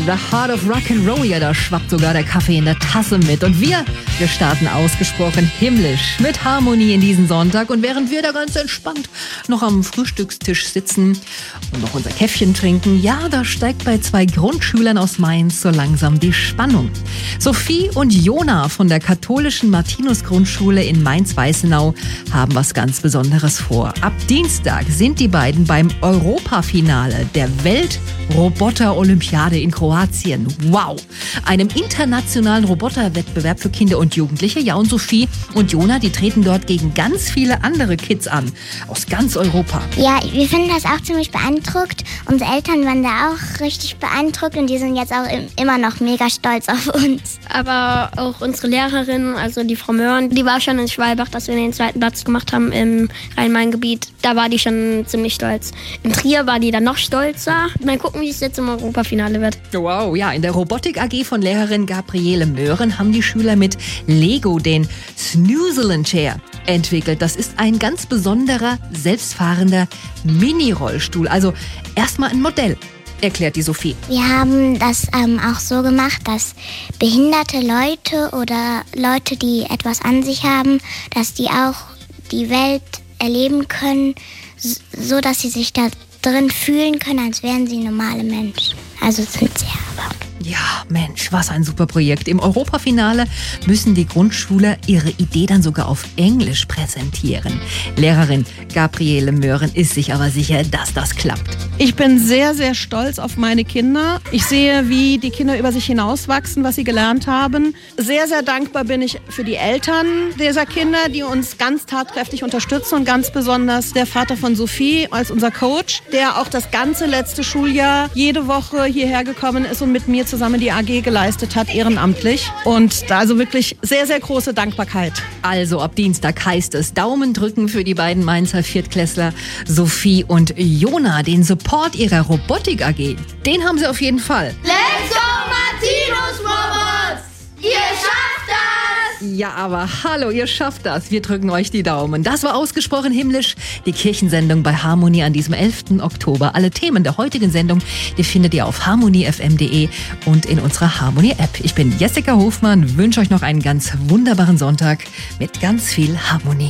The Heart of Rock'n'Roll, ja, da schwappt sogar der Kaffee in der Tasse mit. Und wir starten ausgesprochen himmlisch mit Harmonie in diesen Sonntag. Und während wir da ganz entspannt noch am Frühstückstisch sitzen und noch unser Käffchen trinken, ja, da steigt bei 2 Grundschülern aus Mainz so langsam die Spannung. Sophie und Jona von der katholischen Martinus-Grundschule in Mainz-Weißenau haben was ganz Besonderes vor. Ab Dienstag sind die beiden beim Europafinale der Welt-Roboter-Olympiade in Kroatien. Wow! Einem internationalen Roboterwettbewerb für Kinder und Jugendliche. Ja, und Sophie und Jona, die treten dort gegen ganz viele andere Kids an. Aus ganz Europa. Ja, wir finden das auch ziemlich beeindruckt. Unsere Eltern waren da auch richtig beeindruckt und die sind jetzt auch immer noch mega stolz auf uns. Aber auch unsere Lehrerin, also die Frau Mörn, die war schon in Schwalbach, dass wir den 2. Platz gemacht haben im Rhein-Main-Gebiet. Da war die schon ziemlich stolz. In Trier war die dann noch stolzer. Mal gucken, wie es jetzt im Europafinale wird. Wow, ja, in der Robotik AG von Lehrerin Gabriele Möhren haben die Schüler mit Lego den Snoozelen Chair entwickelt. Das ist ein ganz besonderer, selbstfahrender Mini-Rollstuhl. Also erstmal ein Modell, erklärt die Sophie. Wir haben das auch so gemacht, dass behinderte Leute oder Leute, die etwas an sich haben, dass die auch die Welt erleben können, so dass sie sich da drin fühlen können, als wären sie normale Menschen. Also sind sie aber. Ja, Mensch, was ein super Projekt. Im Europafinale müssen die Grundschüler ihre Idee dann sogar auf Englisch präsentieren. Lehrerin Gabriele Möhren ist sich aber sicher, dass das klappt. Ich bin sehr, sehr stolz auf meine Kinder. Ich sehe, wie die Kinder über sich hinauswachsen, was sie gelernt haben. Sehr, sehr dankbar bin ich für die Eltern dieser Kinder, die uns ganz tatkräftig unterstützen und ganz besonders der Vater von Sophie als unser Coach, der auch das ganze letzte Schuljahr jede Woche hierher gekommen ist und mit mir zusammen die AG geleistet hat, ehrenamtlich. Und da also wirklich sehr, sehr große Dankbarkeit. Also ab Dienstag heißt es Daumen drücken für die beiden Mainzer Viertklässler Sophie und Jona. Den Support ihrer Robotik AG, den haben sie auf jeden Fall. Let's go Martinus Robots! Ihr schafft das! Ja, aber hallo, ihr schafft das. Wir drücken euch die Daumen. Das war ausgesprochen himmlisch. Die Kirchensendung bei Harmonie an diesem 11. Oktober. Alle Themen der heutigen Sendung, die findet ihr auf harmoniefm.de und in unserer Harmonie-App. Ich bin Jessica Hofmann, wünsche euch noch einen ganz wunderbaren Sonntag mit ganz viel Harmonie.